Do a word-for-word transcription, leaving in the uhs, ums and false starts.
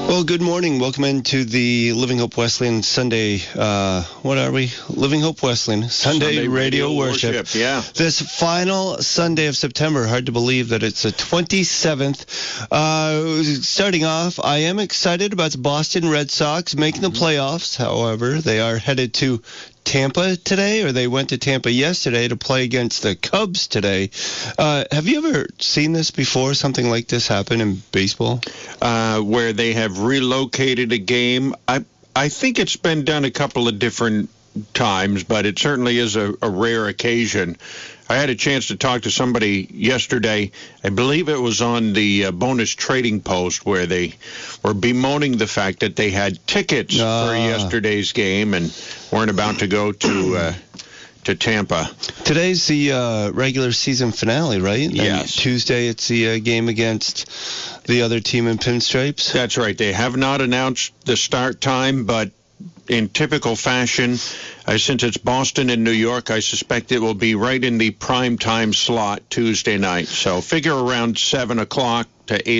Well, good morning. Welcome into the Living Hope Wesleyan Sunday, uh, what are we? Living Hope Wesleyan Sunday, Sunday Radio, Radio Worship. Worship, yeah. This final Sunday of September. Hard to believe that it's the twenty-seventh. Uh, starting off, I am excited about the Boston Red Sox making the playoffs. However, they are headed to Tampa today, or they went to Tampa yesterday to play against the Cubs today. Uh, have you ever seen this before, something like this happen in baseball? Uh, where they have relocated a game. I I think it's been done a couple of different times, but it certainly is a, a rare occasion. I had a chance to talk to somebody yesterday. I believe it was on the uh, Bonus Trading Post, where they were bemoaning the fact that they had tickets Ah. for yesterday's game and weren't about to go to uh, to Tampa. Today's the uh, regular season finale, right? And Yes. Tuesday, it's the uh, game against the other team in pinstripes. That's right. They have not announced the start time, but in typical fashion, uh, since it's Boston and New York, I suspect it will be right in the prime time slot Tuesday night. So figure around seven o'clock to eight